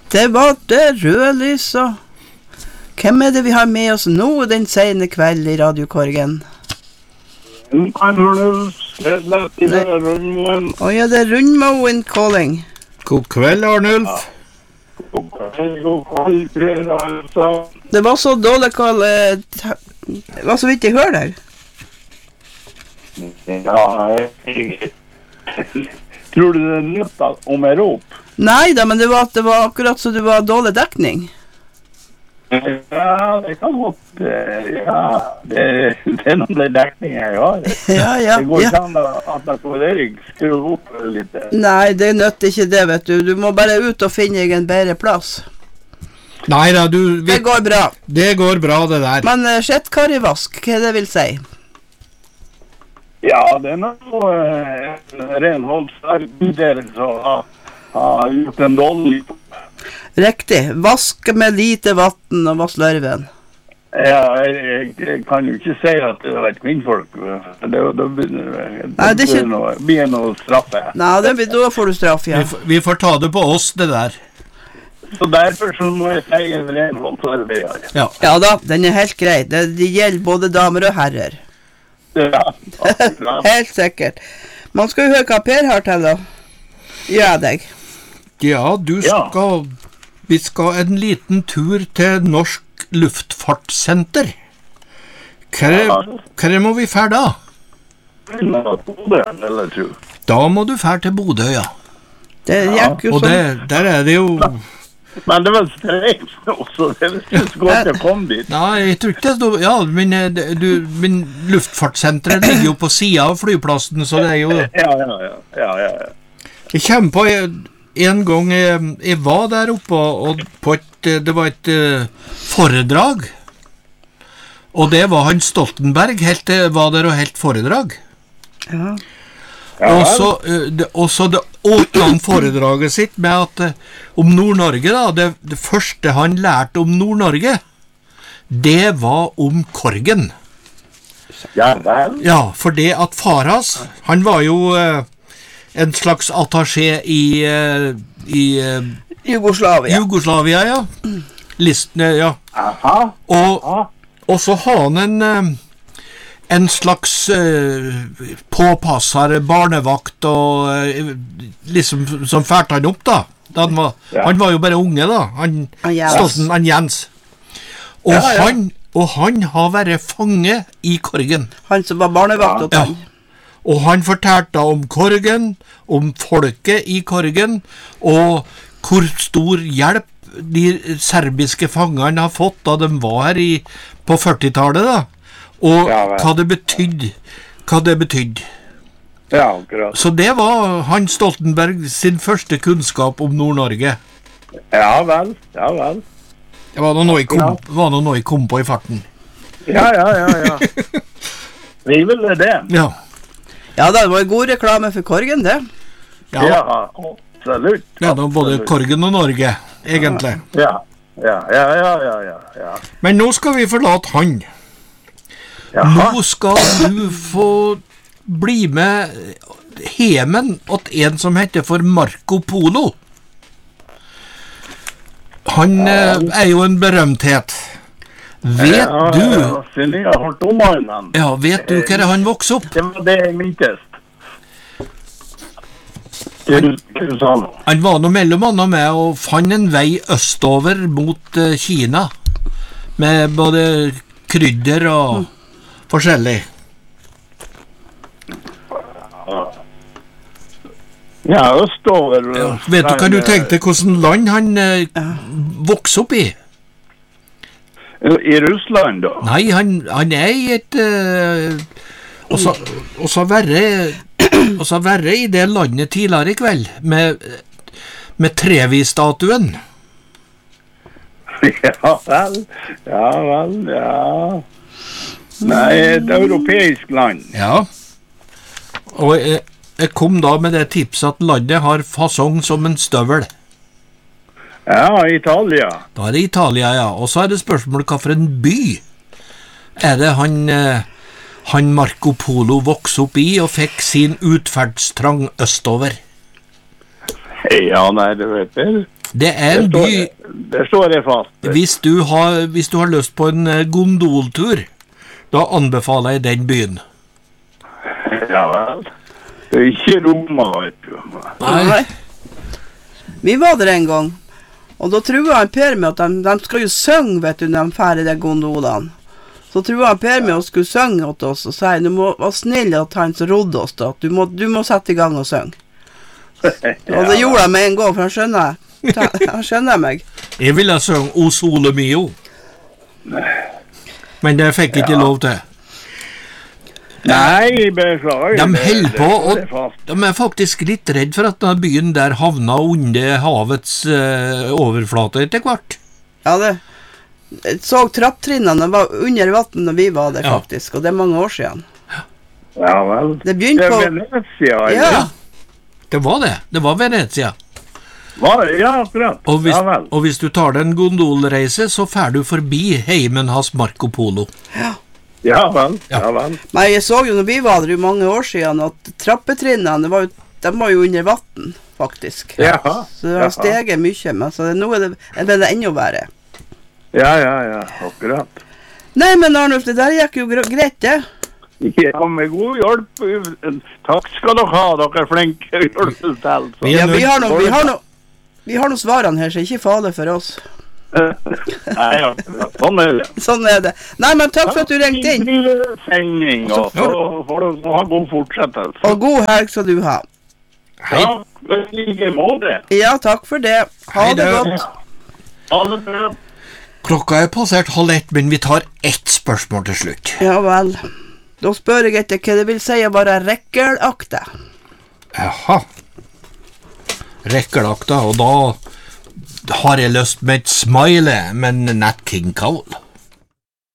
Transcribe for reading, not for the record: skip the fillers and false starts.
Det var det rødlys, og hvem det vi har med oss nå den sene kveld i radiokorgen? Arnulf, Rundmoen. Å ja, det Rundmoen calling. God kveld, Arnulf. God kveld, altså. Det var så dårlig kall, det var så vidt jeg hører der. Ja, jeg tror du det nytt om jeg rop? Nei da, men det var akkurat så det var dårlig dekning. Ja, det kan godt, ja, det noen dekning jeg har. Ja. Det går ikke an at jeg får Erik skru opp litt. Nei, det nøtter ikke det, vet du. Du må bare ut og finne deg en bedre plass. Nei da, det går bra. Det går bra, det der. Men skjettkarrivask, hva det vil si? Ja, det noe en ren holdsarbeidere som har gjort en dårlig. Riktig. Vask med lite vatten og vask lørven. Ja, jeg kan jo ikke si at det var et kvinnfolk. Det blir noe straffe. Nei, da får du straff, ja. Vi får ta det på oss, det der. Så derfor så må jeg si en ren holdsarbeider. Ja da, den er helt grei. Det gjelder både damer og herrer. Ja, helt sikkert. Man skal jo høre hva Per har til å gjøre deg. Ja, vi skal en liten tur til Norsk Luftfartssenter. Hva må vi fære da? Da må du fære til Bodø, ja. Det gikk jo og der er det jo... Men det var streik også, det er så godt jeg kom dit. Nei, jeg tror ikke det stod... Ja, men Luftfartssenteret ligger jo på siden av flyplassen, så det er jo... Ja. Jeg kommer på en gang jeg var der oppe, og det var et foredrag, og det var han Stoltenberg, var der og helt foredrag. Ja. Og så det åpnet han foredraget sitt med at om Nord-Norge da, det første han lærte om Nord-Norge, det var om Korgen. Ja, vel? Ja, for det at far hans, han var jo en slags attaché i Jugoslavia. Jugoslavia, ja. Listene, ja. Aha. Og så har han en slags påpasser, barnevakt og liksom som færte han opp da. Han var jo bare unge da, han Jens. Og han har vært fange i Korgen. Han som var barnevakt og han. Og han fortalte om Korgen, om folket i Korgen, og hvor stor hjelp de serbiske fangene har fått da de var her på 40-tallet da. Og hva det betydde. Ja, akkurat. Så det var Hans Stoltenberg sin første kunnskap om Nord-Norge. Ja vel. Det var noe jeg kom på i farten. Ja. Vi ville det. Ja, det var en god reklame for Korgen, det. Ja, absolutt. Ja, det var både Korgen og Norge, egentlig. Ja. Men nå skal vi forlate han. Nå skal du få bli med hemen åt en som heter for Marco Polo. Han er jo en berømthet. Vet du hva han vokste opp? Det var det jeg mintes. Han var noe mellom annet med og fant en vei østover mot Kina med både krydder og forskjellig. Ja, østover. Vet du hva du tenkte hvordan land han vokste opp i? I Russland da? Nei, han er i et og så verre i det landet tidligere i kveld med Trevi-statuen. Ja vel. Nei, et europeisk land. Ja. Og jeg kom da med det tipset at landet har fasong som en støvel. Ja, Italia. Da er det Italia, ja. Og så er det spørsmålet hva for en by er det han Marco Polo vokste opp i og fikk sin utferdstrang østover. Ja, nei, det vet jeg. Det er en by... Det står jeg fast. Hvis du har lyst på en gondoltur, da anbefaler jeg den byen. Ja vel. Det er ikke Roma, vet du. Nei. Vi var der en gang, og da tror jeg Per med at de skal jo synge, vet du, når de fer i de gondolene. Så tror jeg Per med å skulle synge åt oss, og sier, du må være snill at han som rodde oss da, du må sette i gang og synge. Og det gjorde jeg med en gang, for han skjønner meg. Jeg ville synge O Sole Mio, men det fikk ikke lov til. Nei, beklager. De holder på, og de er faktisk litt redd for at denne byen der havna under havets overflate etter hvert. Ja, jeg så trapptrinnene var under vatten når vi var der faktisk, og det er mange år siden. Ja vel. Det begynte på... Venezia, eller? Ja. Det var Venezia. Ja, akkurat. Og hvis du tar den gondolreise, så fer du forbi heimen hans Marco Polo. Ja vel. Men jeg så jo når vi var der i mange år siden, at trappetrinnene de var jo under vatten, faktisk. Ja. Så det har steget mye, men så nå er det enda verre. Ja, akkurat. Nei, men Arnulf, det der gikk jo greit, det. Ja, med god hjelp. Takk skal dere ha, dere er flinke hjelp til. Ja, vi har noen svarene her, så ikke farlig for oss. Nei, sånn er det. Nei, men takk for at du ringte inn. Sending, og så får du ha god fortsettelse. Og god helg skal du ha. Ja, like måte. Ja, takk for det. Ha det godt. Ha det bra. Klokka er passert 12:30, men vi tar ett spørsmål til slutt. Ja vel. Da spør jeg etter hva det vil si å være rekkelaktig. Jaha. Rekkelaktig, og da har jeg lyst med et smile, men Nat King Cole.